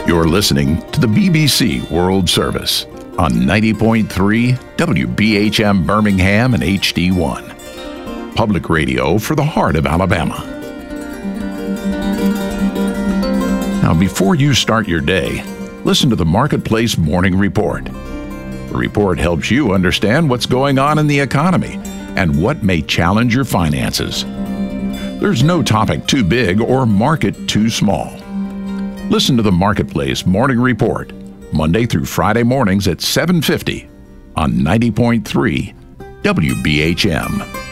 You're listening to the BBC World Service on 90.3 WBHM Birmingham and HD1. Public radio for the heart of Alabama. Now, before you start your day, listen to the Marketplace Morning Report. The report helps you understand what's going on in the economy and what may challenge your finances. There's no topic too big or market too small. Listen to the Marketplace Morning Report, Monday through Friday mornings at 7:50 on 90.3 WBHM.